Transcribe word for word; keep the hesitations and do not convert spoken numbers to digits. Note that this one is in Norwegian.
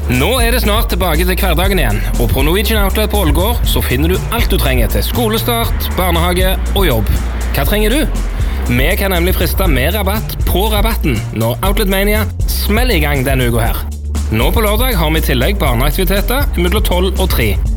Nå er det snart tilbake til hverdagen igjen, og på Norwegian Outlet på Ålgård så finner du alt du trenger til skolestart, barnehage og jobb. Hva trenger du? Vi kan nemlig friste med rabatt på rabatten når Outlet Mania smeller i gang denne uka her. Nå på lørdag har vi i tillegg barneaktiviteter mellom tolv og tre.